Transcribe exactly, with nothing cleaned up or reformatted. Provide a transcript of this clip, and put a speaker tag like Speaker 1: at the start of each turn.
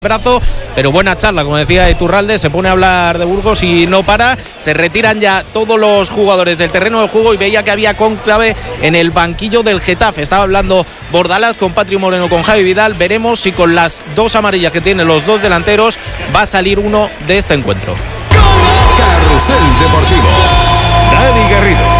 Speaker 1: brazo, pero buena charla, como decía Iturralde, se pone a hablar de Burgos y no para, se retiran ya todos los jugadores del terreno de juego y veía que había cónclave en el banquillo del Getafe. Estaba hablando Bordalás con Patri Moreno, con Javi Vidal. Veremos si con las dos amarillas que tienen los dos delanteros va a salir uno de este encuentro.
Speaker 2: Carrusel Deportivo. Dani Garrido.